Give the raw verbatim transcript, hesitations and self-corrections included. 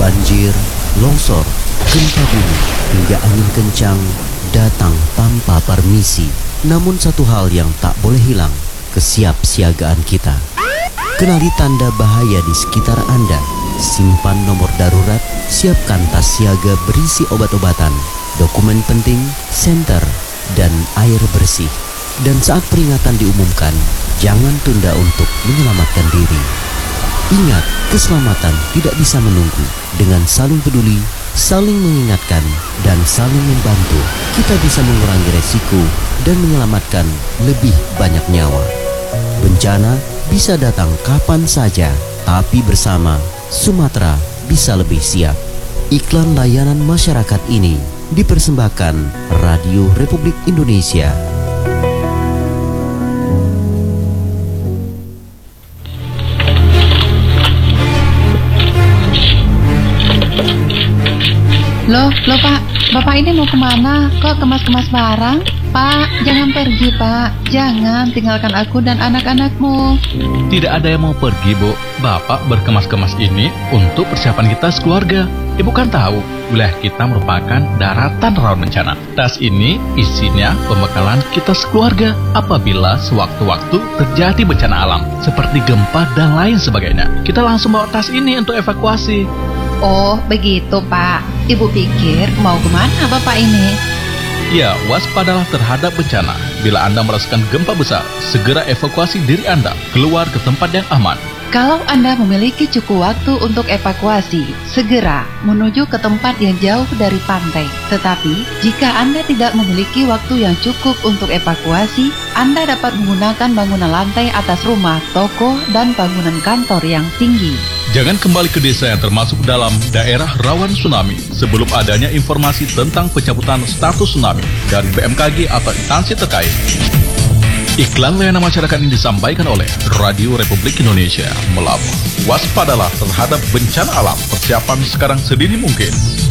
Banjir, longsor, gempa bumi, hingga angin kencang datang tanpa permisi. Namun satu hal yang tak boleh hilang, kesiapsiagaan kita. Kenali tanda bahaya di sekitar Anda. Simpan nomor darurat, siapkan tas siaga berisi obat-obatan, dokumen penting, senter, dan air bersih. Dan saat peringatan diumumkan, jangan tunda untuk menyelamatkan diri. Ingat, keselamatan tidak bisa menunggu. Dengan saling peduli, saling mengingatkan, dan saling membantu, kita bisa mengurangi resiko dan menyelamatkan lebih banyak nyawa. Bencana bisa datang kapan saja, tapi bersama Sumatera bisa lebih siap. Iklan layanan masyarakat ini dipersembahkan Radio Republik Indonesia. Loh, loh Pak, Bapak ini mau kemana? Kok kemas-kemas barang? Pak, jangan pergi Pak. Jangan tinggalkan aku dan anak-anakmu. Tidak ada yang mau pergi, Bu. Bapak berkemas-kemas ini untuk persiapan kita sekeluarga. Ibu kan tahu, wilayah kita merupakan daratan rawan bencana. Tas ini isinya pembekalan kita sekeluarga apabila sewaktu-waktu terjadi bencana alam, seperti gempa dan lain sebagainya. Kita langsung bawa tas ini untuk evakuasi. Oh, begitu Pak. Ibu pikir mau kemana Bapak ini? Ya, waspadalah terhadap bencana. Bila Anda merasakan gempa besar, segera evakuasi diri Anda keluar ke tempat yang aman. Kalau Anda memiliki cukup waktu untuk evakuasi, segera menuju ke tempat yang jauh dari pantai. Tetapi, jika Anda tidak memiliki waktu yang cukup untuk evakuasi, Anda dapat menggunakan bangunan lantai atas rumah, toko, dan bangunan kantor yang tinggi. Jangan kembali ke desa yang termasuk dalam daerah rawan tsunami sebelum adanya informasi tentang pencabutan status tsunami dari B M K G atau instansi terkait. Iklan layanan masyarakat ini disampaikan oleh Radio Republik Indonesia melalui Waspadalah terhadap bencana alam, persiapan sekarang sedini mungkin.